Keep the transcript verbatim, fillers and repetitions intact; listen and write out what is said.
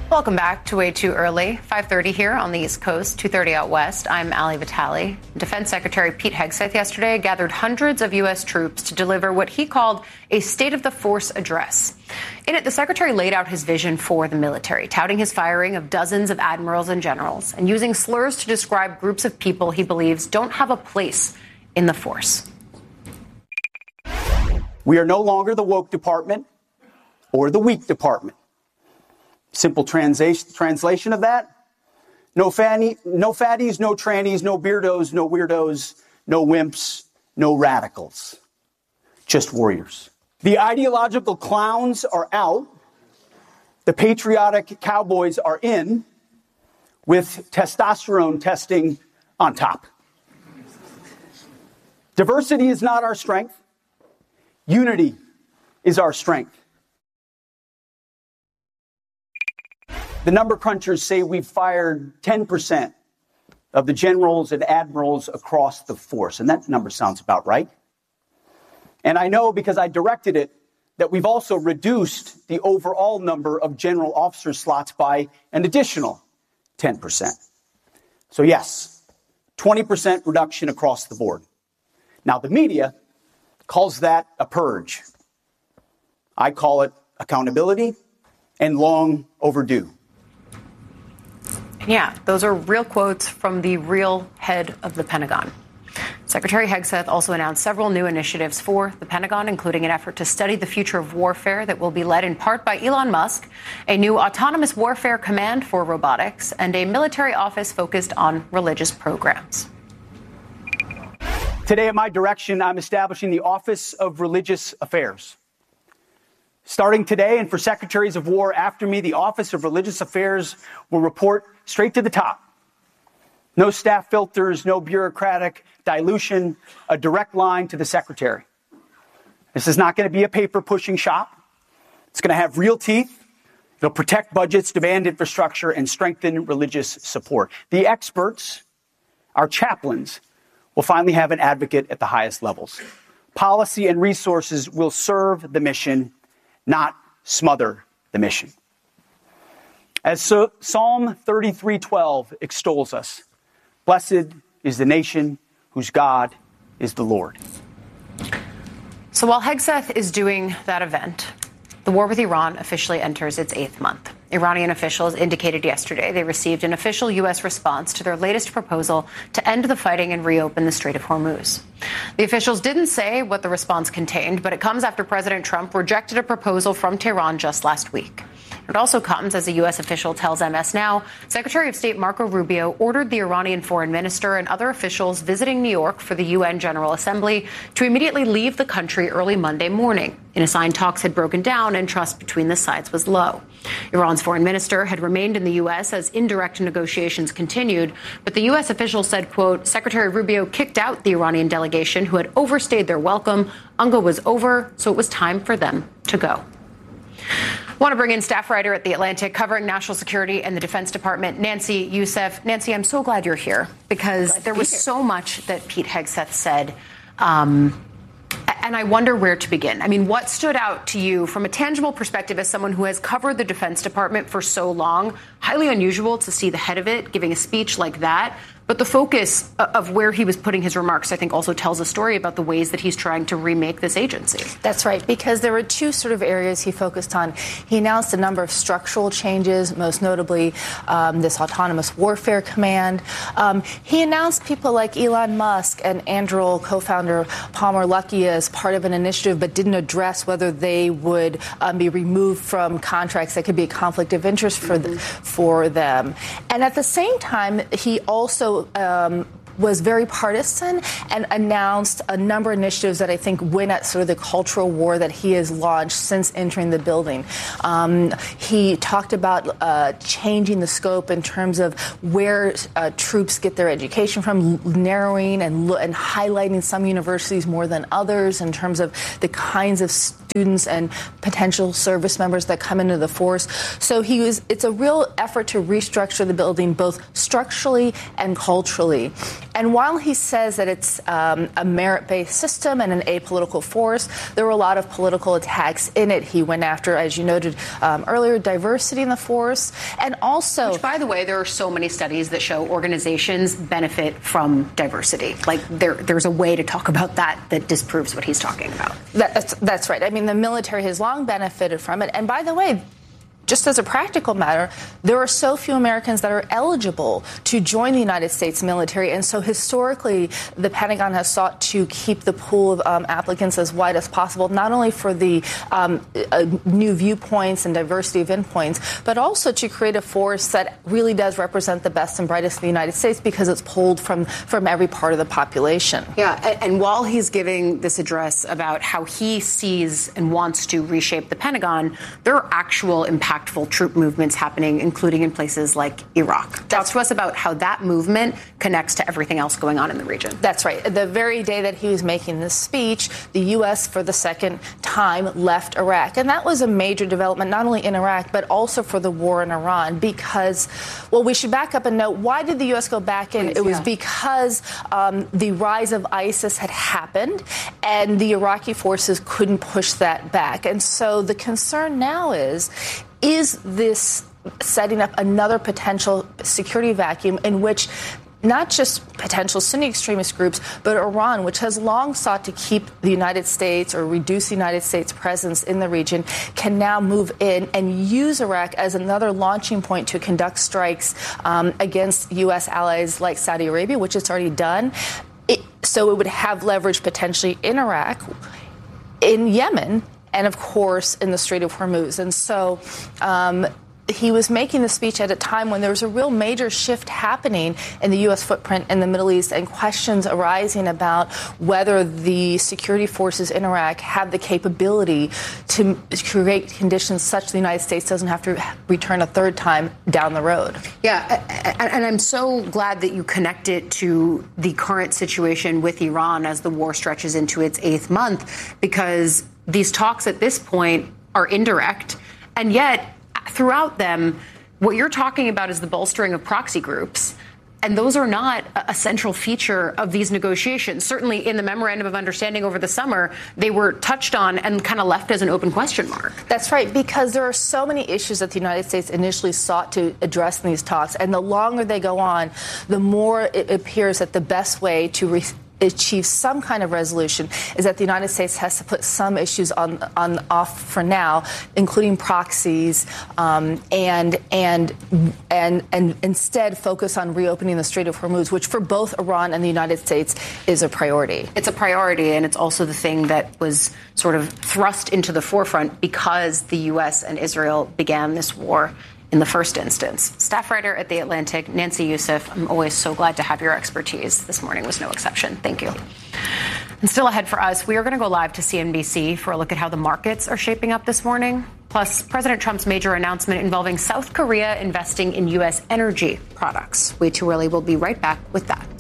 Welcome back to Way Too Early. five thirty here on the East Coast, two thirty out west. I'm Ali Vitale. Defense Secretary Pete Hegseth yesterday gathered hundreds of U S troops to deliver what he called a State of the Force address. In it, the secretary laid out his vision for the military, touting his firing of dozens of admirals and generals and using slurs to describe groups of people he believes don't have a place in the force. We are no longer the woke department or the weak department. Simple translation translation of that, no, fanny, no fatties, no trannies, no beardos, no weirdos, no wimps, no radicals. Just warriors. The ideological clowns are out. The patriotic cowboys are in, with testosterone testing on top. Diversity is not our strength. Unity is our strength. The number crunchers say we've fired ten percent of the generals and admirals across the force, and that number sounds about right. And I know, because I directed it, that we've also reduced the overall number of general officer slots by an additional ten percent. So yes, twenty percent reduction across the board. Now, the media calls that a purge. I call it accountability and long overdue. Yeah, those are real quotes from the real head of the Pentagon. Secretary Hegseth also announced several new initiatives for the Pentagon, including an effort to study the future of warfare that will be led in part by Elon Musk, a new autonomous warfare command for robotics, and a military office focused on religious programs. Today, at my direction, I'm establishing the Office of Religious Affairs. Starting today, and for secretaries of war after me, the Office of Religious Affairs will report straight to the top. No staff filters, no bureaucratic dilution, a direct line to the secretary. This is not going to be a paper-pushing shop. It's going to have real teeth. It'll protect budgets, demand infrastructure, and strengthen religious support. The experts, our chaplains, will finally have an advocate at the highest levels. Policy and resources will serve the mission, not smother the mission. As so, Psalm thirty-three twelve extols us, blessed is the nation whose God is the Lord. So while Hegseth is doing that event, the war with Iran officially enters its eighth month. Iranian officials indicated yesterday they received an official U S response to their latest proposal to end the fighting and reopen the Strait of Hormuz. The officials didn't say what the response contained, but it comes after President Trump rejected a proposal from Tehran just last week. It also comes as a U S official tells M S Now Secretary of State Marco Rubio ordered the Iranian foreign minister and other officials visiting New York for the U N General Assembly to immediately leave the country early Monday morning. In a sign, talks had broken down and trust between the sides was low. Iran's foreign minister had remained in the U S as indirect negotiations continued, but the U S official said, quote, Secretary Rubio kicked out the Iranian delegation who had overstayed their welcome. U N G A was over, so it was time for them to go. I want to bring in staff writer at The Atlantic covering national security and the Defense Department, Nancy Youssef. Nancy, I'm so glad you're here because there was so much that Pete Hegseth said. Um, and I wonder where to begin. I mean, what stood out to you from a tangible perspective as someone who has covered the Defense Department for so long? Highly unusual to see the head of it giving a speech like that. But the focus of where he was putting his remarks, I think, also tells a story about the ways that he's trying to remake this agency. That's right, because there were two sort of areas he focused on. He announced a number of structural changes, most notably um, this autonomous warfare command. Um, he announced people like Elon Musk and Anduril co-founder Palmer Luckey as part of an initiative, but didn't address whether they would um, be removed from contracts that could be a conflict of interest for, mm-hmm. the, for them. And at the same time, he also Um, was very partisan and announced a number of initiatives that I think win at sort of the cultural war that he has launched since entering the building. Um, he talked about uh, changing the scope in terms of where uh, troops get their education from, narrowing and, and highlighting some universities more than others in terms of the kinds of students and potential service members that come into the force. So he was, it's a real effort to restructure the building both structurally and culturally. And while he says that it's um, a merit-based system and an apolitical force, there were a lot of political attacks in it. He went after, as you noted um, earlier, diversity in the force, and also... Which, by the way, there are so many studies that show organizations benefit from diversity. Like, there, there's a way to talk about that that disproves what he's talking about. That's, that's right. I mean, the military has long benefited from it. And by the way, just as a practical matter, there are so few Americans that are eligible to join the United States military. And so historically, the Pentagon has sought to keep the pool of um, applicants as wide as possible, not only for the um, uh, new viewpoints and diversity of endpoints, but also to create a force that really does represent the best and brightest of the United States because it's pulled from, from every part of the population. Yeah, and, and while he's giving this address about how he sees and wants to reshape the Pentagon, there are actual impactful troop movements happening, including in places like Iraq. Talk to us about how that movement connects to everything else going on in the region. That's right. The very day that he was making this speech, the U S for the second time left Iraq. And that was a major development, not only in Iraq, but also for the war in Iran, because, well, we should back up and note, why did the U S go back in? Please, it was yeah. because um, the rise of ISIS had happened and the Iraqi forces couldn't push that back. And so the concern now is, is this setting up another potential security vacuum in which not just potential Sunni extremist groups, but Iran, which has long sought to keep the United States or reduce the United States' presence in the region, can now move in and use Iraq as another launching point to conduct strikes um, against U S allies like Saudi Arabia, which it's already done. It, so it would have leverage potentially in Iraq, in Yemen, and, of course, in the Strait of Hormuz. And so um, he was making the speech at a time when there was a real major shift happening in the U S footprint in the Middle East and questions arising about whether the security forces in Iraq have the capability to create conditions such that the United States doesn't have to return a third time down the road. Yeah, and I'm so glad that you connect it to the current situation with Iran as the war stretches into its eighth month, because these talks at this point are indirect, and yet throughout them, what you're talking about is the bolstering of proxy groups. And those are not a central feature of these negotiations. Certainly in the Memorandum of Understanding over the summer, they were touched on and kind of left as an open question mark. That's right, because there are so many issues that the United States initially sought to address in these talks. And the longer they go on, the more it appears that the best way to re- achieve some kind of resolution is that the United States has to put some issues on on off for now, including proxies, um, and and and and instead focus on reopening the Strait of Hormuz, which for both Iran and the United States is a priority. It's a priority, and it's also the thing that was sort of thrust into the forefront because the U S and Israel began this war in the first instance. Staff writer at The Atlantic, Nancy Youssef, I'm always so glad to have your expertise. This morning was no exception. Thank you. And still ahead for us, we are going to go live to C N B C for a look at how the markets are shaping up this morning. Plus, President Trump's major announcement involving South Korea investing in U S energy products. Way too early. We'll be right back with that.